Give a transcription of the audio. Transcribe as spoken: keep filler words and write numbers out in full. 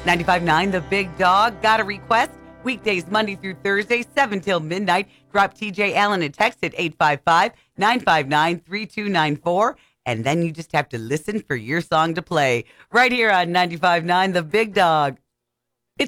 ninety-five point nine The Big Dog. Got a request? Weekdays Monday through Thursday, seven till midnight. Drop T J Allen a text at eight five five, nine five nine, three two nine four. And then you just have to listen for your song to play. Right here on ninety-five point nine The Big Dog.